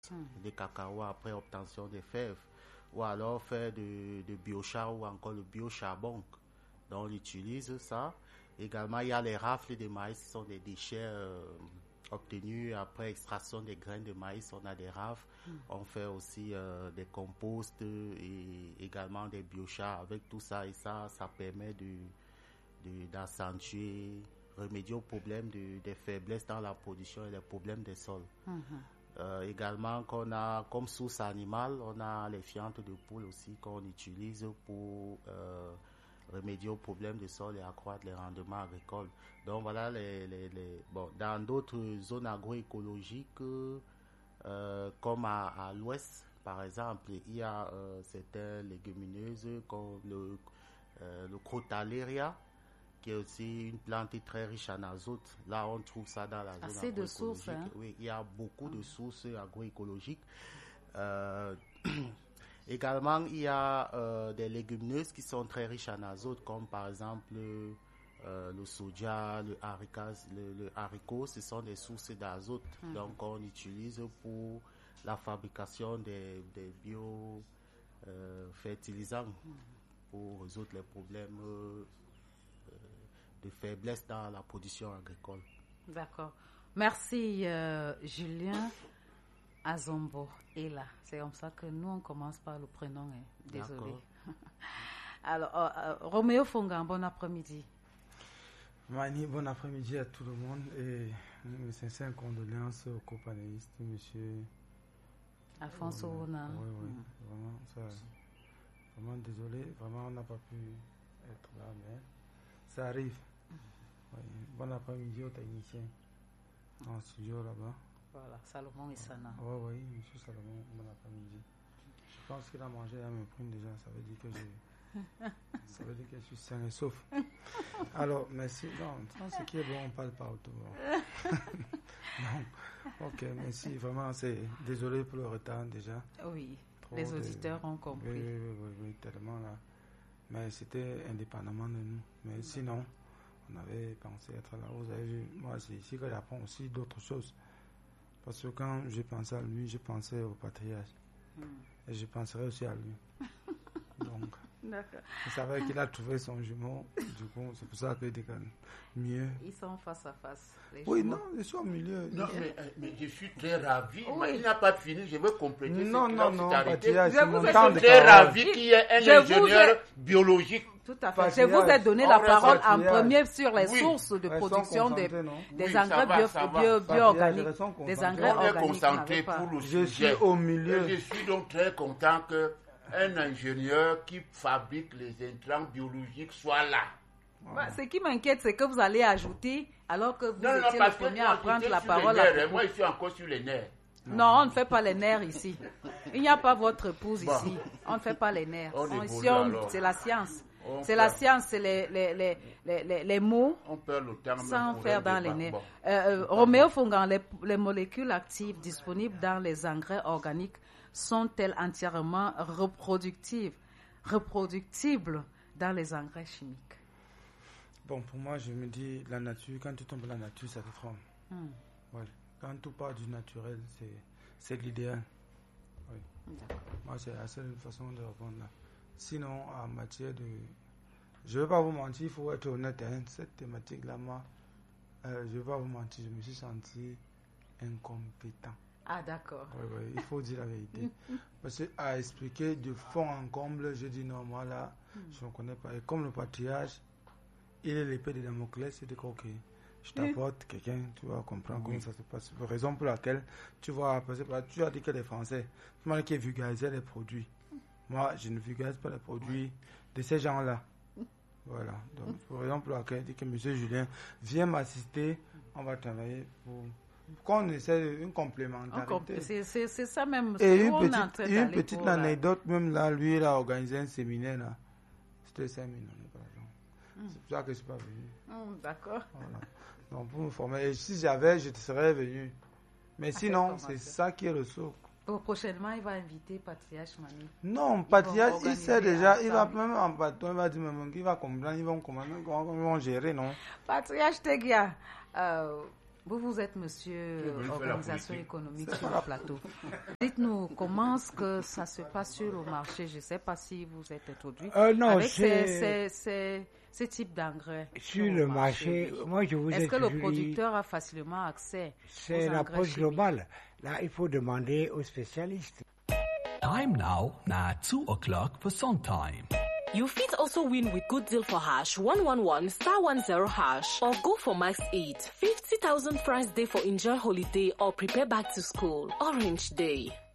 de cacao après obtention des fèves, ou alors faire de biochar ou encore le biocharbon. Donc on utilise ça. Également, il y a les rafles de maïs qui sont des déchets obtenus après extraction des graines de maïs. On a des rafles. On fait aussi des composts et également des biochars. Avec tout ça, et ça permet d'accentuer, remédier aux problèmes des faiblesses dans la production et les problèmes des sols. Également, qu'on a comme source animale, on a les fientes de poule aussi qu'on utilise pour remédier aux problèmes des sols et accroître les rendements agricoles. Donc voilà, dans d'autres zones agroécologiques, comme à l'ouest, par exemple, il y a certaines légumineuses comme le Crotalaria, qui est aussi une plante très riche en azote. Là, on trouve ça dans la zone assez agroécologique. De sources, hein? Oui, il y a beaucoup de sources agroécologiques. Également, il y a des légumineuses qui sont très riches en azote, comme par exemple le soja, le haricot. Ce sont des sources d'azote. Donc, on utilise pour la fabrication des bio-fertilisants pour résoudre les problèmes de faiblesse dans la production agricole. D'accord. Merci, Julien Azombo. Et là, c'est comme ça que nous, on commence par le prénom. Hein. Désolé. Alors, Roméo Fongan, bon après-midi. Mani, bon après-midi à tout le monde et mes sincères condoléances aux copanéistes, monsieur Alphonse Ouna. Oui, vraiment désolé, vraiment on n'a pas pu être là, mais ça arrive. Oui. Bon après-midi aux techniciens en studio là-bas. Voilà, Salomon et Sana. Oui, monsieur Salomon, bon après-midi. Je pense qu'il a mangé à mes primes déjà, ça veut dire que je suis sain et sauf. Alors, merci. Non, ce qui est bon, on parle pas autrement. Non. Ok, merci. Vraiment, c'est désolé pour le retard déjà. Oui, les auditeurs ont compris. Oui, tellement là. Mais c'était indépendamment de nous. Mais sinon, on avait pensé être là. Vous avez vu, moi, c'est ici que j'apprends aussi d'autres choses. Parce que quand je pensais à lui, je pensais au patriarche. Et je penserai aussi à lui. Donc, d'accord. Je savais qu'il a trouvé son jumeau. Du coup, c'est pour ça que dit mieux. Ils sont face à face. Oui, non, ils sont au milieu. Non, mais je suis très ravi. Oui. Il n'a pas fini, je veux compléter. Non, Patriarche, je suis très ravi qu'il y ait un ingénieur biologique. Tout à fait. Je vous ai donné la parole en premier sur les sources de production des engrais bio-organiques. Des engrais On est organiques. concentré pour le Je sujet. suis au milieu. Et je suis donc très content qu'un ingénieur qui fabrique les intrants biologiques soit là. Ce qui m'inquiète, c'est que vous allez ajouter, alors que vous étiez le parce que premier moi, à prendre j'étais la sur parole. les nerfs, moi, je suis encore sur les nerfs. Non, on ne fait pas les nerfs ici. Il n'y a pas votre épouse ici. On ne fait pas les nerfs. C'est la science. C'est la science, c'est les mots On perd le temps sans pour faire un dans les débat. nerfs. Roméo Fongan, les molécules actives disponibles dans les engrais organiques sont-elles entièrement reproductibles dans les engrais chimiques? Bon, pour moi, je me dis, la nature, quand tu tombes dans la nature, ça te forme. Voilà. Quand tout part du naturel, c'est l'idéal. Oui. Moi, c'est la seule façon de répondre là. Sinon, en matière de... Je ne vais pas vous mentir, il faut être honnête. Hein, cette thématique-là, moi, je ne vais pas vous mentir, je me suis senti incompétent. Ah, d'accord. Oui, il faut dire la vérité. Parce qu'à expliquer de fond en comble, je dis non, moi là, je ne connais pas. Et comme le patriarche, il est l'épée de Damoclès, c'est de quoi, ok, je t'apporte quelqu'un, tu vas comprendre comment ça se passe. La raison pour laquelle, tu vois, parce que tu as dit que les Français, c'est moi qui vulgarisais les produits. Moi, je ne vulgarise pas les produits de ces gens-là. Voilà. Donc, pour raison pour laquelle, dit que M. Julien, viens m'assister, on va travailler pour qu'on essaie une complémentarité. C'est ça même. Et une petite anecdote, même là, lui, il a organisé un séminaire là. C'était 5 000, par exemple. C'est pour ça que je ne suis pas venu. D'accord. Voilà. Donc, pour me former. Et si j'avais, je serais venu. Mais sinon, c'est ça qui est le socle. Prochainement, il va inviter Patriarche Mani. Non, Patriarche, il sait déjà, il va même en bâton, il va dire qu'il va comprendre, ils vont gérer, non? Patriarche Tegia, Vous êtes monsieur organisation économique sur le plateau. Dites-nous comment est-ce que ça se passe sur le marché. Je ne sais pas si vous êtes introduit non, avec ces types d'engrais. Sur le marché, moi je vous ai Est-ce que le producteur a facilement accès C'est l'approche globale. Là, il faut demander aux spécialistes. Time now, 2:00 for Sondtime. You fit also win with good deal for #111 *10# or go for max 8. 50,000 francs day for enjoy holiday or prepare back to school. Orange Day.